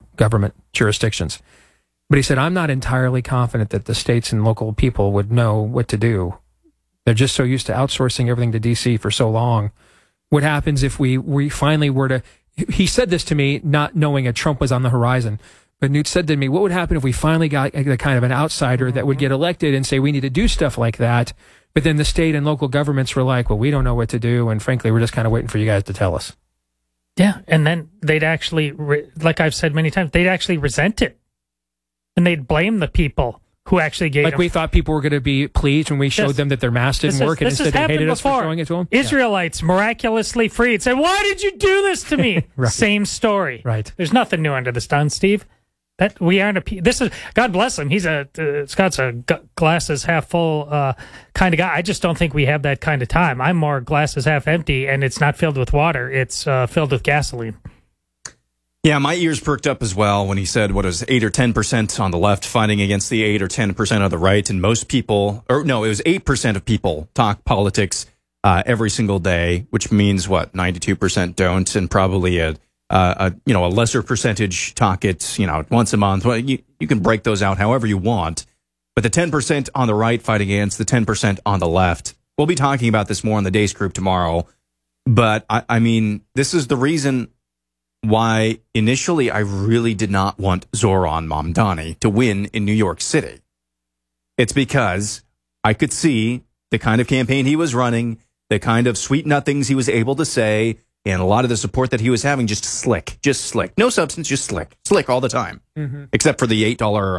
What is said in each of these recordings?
government jurisdictions. But he said, I'm not entirely confident that the states and local people would know what to do. They're just so used to outsourcing everything to D.C. for so long. What happens if we finally were to... He said this to me not knowing a Trump was on the horizon. But Newt said to me, what would happen if we finally got a kind of an outsider that would get elected and say we need to do stuff like that? But then the state and local governments were like, well, we don't know what to do. And frankly, we're just kind of waiting for you guys to tell us. Yeah. And then they'd actually, like I've said many times, they'd actually resent it. And they'd blame the people who actually gave Like we thought people were going to be pleased when we showed them that their mask didn't work, and instead they hated us for showing it to them. Israelites miraculously freed. Said, why did you do this to me? Right. Same story. Right. There's nothing new under the sun, Steve. That we aren't this is, God bless him. Scott's a glasses half full kind of guy. I just don't think we have that kind of time. I'm more glasses half empty, and it's not filled with water. It's filled with gasoline. Yeah, my ears perked up as well when he said, what is 8 or 10% on the left fighting against the 8 or 10% on the right. And most people, or no, it was 8% of people talk politics every single day, which means what, 92% don't, and probably a lesser percentage talk it, once a month. Well, you can break those out however you want. But the 10% on the right fight against the 10% on the left. We'll be talking about this more on the Deace Group tomorrow. But I mean, this is the reason why initially I really did not want Zoran Mamdani to win in New York City. It's because I could see the kind of campaign he was running, the kind of sweet nothings he was able to say, and a lot of the support that he was having, just slick. No substance, just slick. Slick all the time. Mm-hmm. Except for the $8,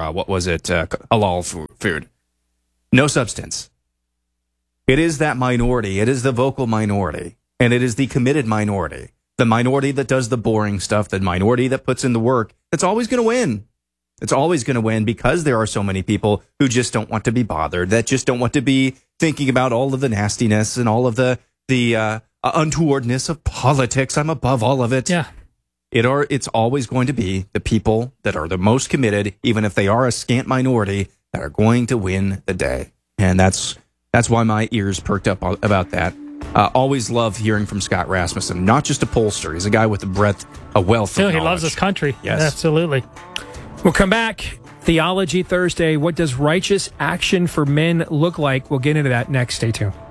halal food. No substance. It is that minority. It is the vocal minority. And it is the committed minority. The minority that does the boring stuff, the minority that puts in the work, that's always going to win. It's always going to win because there are so many people who just don't want to be bothered, that just don't want to be thinking about all of the nastiness and all of the untowardness of politics. I'm above all of it. Yeah. It's always going to be the people that are the most committed, even if they are a scant minority, that are going to win the day. And that's why my ears perked up about that. Always love hearing from Scott Rasmussen, not just a pollster. He's a guy with a wealth of knowledge. He loves his country. Yes. Absolutely. We'll come back. Theology Thursday. What does righteous action for men look like? We'll get into that next. Stay tuned.